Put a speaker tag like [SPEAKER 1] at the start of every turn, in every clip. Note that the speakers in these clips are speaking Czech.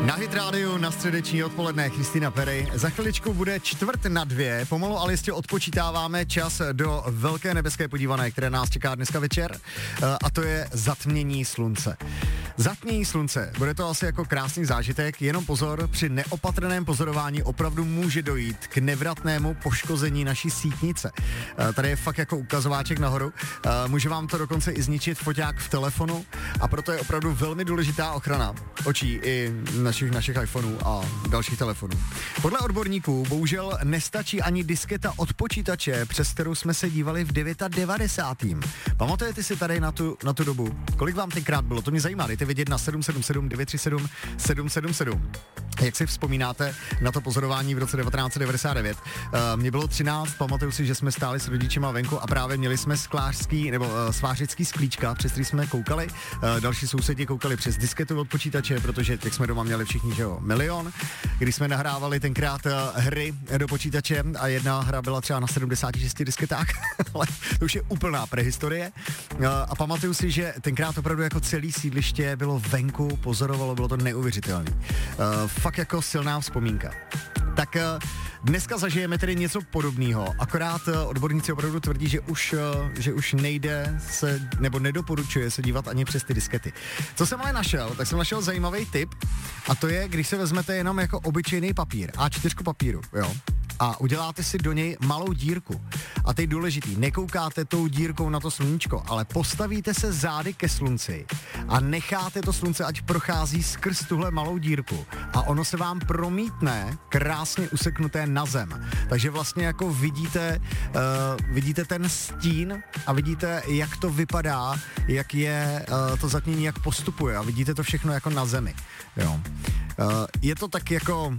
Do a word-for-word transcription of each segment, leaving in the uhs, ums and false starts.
[SPEAKER 1] Na Hit Radio na středeční odpoledne Christina Perry. Za chviličku bude čtvrt na dvě, pomalu ale jistě odpočítáváme čas do velké nebeské podívané, které nás čeká dneska večer, a to je zatmění slunce. Zatmění slunce, bude to asi jako krásný zážitek, jenom pozor, při neopatrném pozorování opravdu může dojít k nevratnému poškození naší sítnice. Tady je fakt jako ukazováček nahoru, může vám to dokonce i zničit foťák v telefonu a proto je opravdu velmi důležitá ochrana očí i našich, našich iPhoneů a dalších telefonů. Podle odborníků bohužel nestačí ani disketa od počítače, přes kterou jsme se dívali v devadesátém devátém Pamatujete si tady na tu, na tu dobu? Kolik vám tenkrát bylo? To mě zajímá, dejte vědět na sedm sedm sedm devět tři sedm sedm sedm sedm. Jak si vzpomínáte na to pozorování v roce devatenáct set devadesát devět? Uh, mně bylo třináct, pamatuju si, že jsme stáli s rodičima venku a právě měli jsme sklářský nebo uh, svářický sklíčka, přes který jsme koukali. Uh, další sousedi koukali přes disketu od počítače, protože těch jsme doma měli všichni, že jo, milion. Když jsme nahrávali tenkrát uh, hry do počítače a jedna hra byla třeba na sedmdesáti šesti disketách, ale to už je úplná prehistorie. Uh, a pamatuju si, že tenkrát opravdu jako celý sídliště bylo venku, pozorovalo, bylo to neuvěřitelné. Uh, fakt jako silná vzpomínka. Tak dneska zažijeme tedy něco podobného, akorát odborníci opravdu tvrdí, že už, že už nejde se, nebo nedoporučuje se dívat ani přes ty diskety. Co jsem ale našel, tak jsem našel zajímavý tip a to je, když se vezmete jenom jako obyčejný papír, á čtyři papíru, jo, a uděláte si do něj malou dírku. A teď důležitý, nekoukáte tou dírkou na to sluníčko, ale postavíte se zády ke slunci a necháte to slunce, ať prochází skrz tuhle malou dírku a ono se vám promítne krásně useknuté na zem. Takže vlastně jako vidíte, uh, vidíte ten stín a vidíte, jak to vypadá, jak je uh, to zatmění, jak postupuje a vidíte to všechno jako na zemi. Jo. Uh, je to tak jako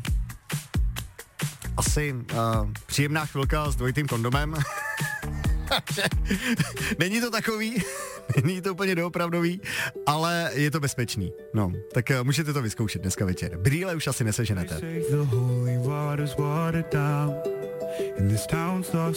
[SPEAKER 1] asi uh, příjemná chvilka s dvojitým kondomem. Není to takový, není to úplně doopravdový, ale je to bezpečný. No, tak uh, můžete to vyzkoušet dneska večer. Brýle už asi neseženete.